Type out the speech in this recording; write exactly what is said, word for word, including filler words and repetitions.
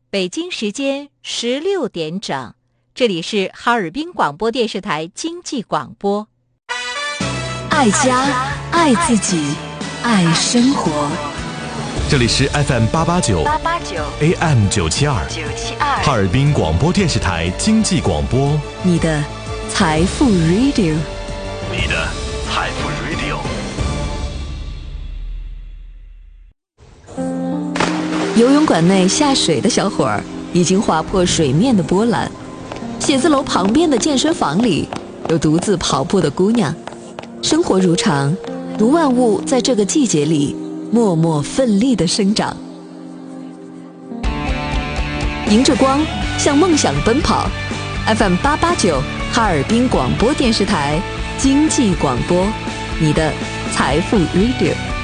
北京时间十六点整，这里是哈尔滨广播电视台经济广播。 爱家，爱自己，爱生活。 这里是 F M 八八九 A M 九七二哈尔滨广播电视台经济广播， 你的财富 Radio， 你的财富 Radio。 游泳馆内下水的小伙儿已经划破水面的波澜，写字楼旁边的健身房里有独自跑步的姑娘。生活如常，如万物在这个季节里默默奋力地生长。迎着光，向梦想奔跑。F M 八八九哈尔滨广播电视台经济广播，你的财富 Radio。